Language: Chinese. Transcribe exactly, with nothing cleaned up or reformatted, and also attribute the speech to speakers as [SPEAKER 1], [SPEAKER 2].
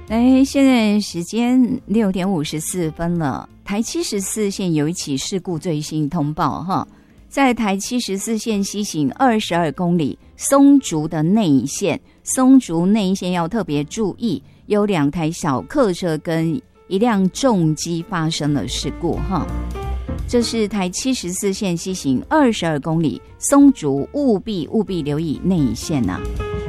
[SPEAKER 1] 来，现在时间六点五十四分了。台七十四线有一起事故最新通报哈，在台七十四线西行二十二公里松竹的内线，松竹内线要特别注意，有两台小客车跟一辆重机发生了事故哈。这是台七十四线西行二十二公里松竹，务必务必留意内线呐、啊。